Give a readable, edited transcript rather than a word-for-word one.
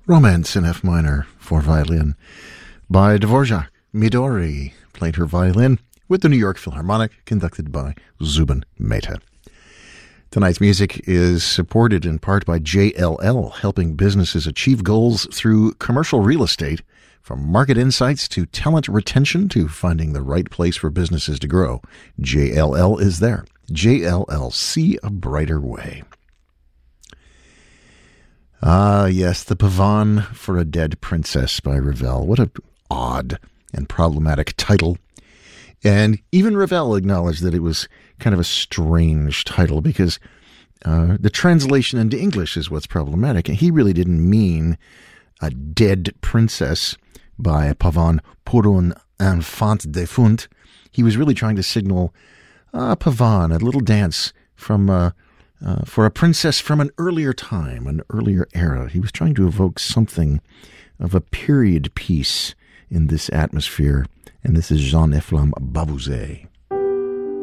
Romance in F minor for violin by Dvorak. Midori played her violin with the New York Philharmonic, conducted by Zubin Mehta. Tonight's music is supported in part by JLL, helping businesses achieve goals through commercial real estate, from market insights to talent retention to finding the right place for businesses to grow. JLL is there. JLL, see a brighter way. Ah, yes, The Pavane for a Dead Princess by Ravel. What an odd and problematic title. And even Ravel acknowledged that it was kind of a strange title because the translation into English is what's problematic. And he really didn't mean a dead princess by Pavane pour un enfant défunt. He was really trying to signal Pavane, a little dance from for a princess from an earlier time, an earlier era. He was trying to evoke something of a period piece in this atmosphere. And this is Jean-Efflam Babuzet.